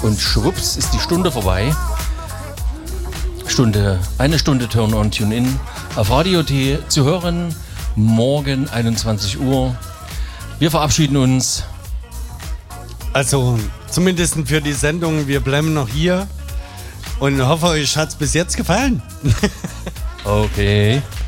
Und schwupps ist die Stunde vorbei. Eine Stunde Turn on Tune in auf Radio T zu hören. Morgen 21 Uhr. Wir verabschieden uns. Also zumindest für die Sendung. Wir bleiben noch hier und hoffe, euch hat es bis jetzt gefallen. Okay.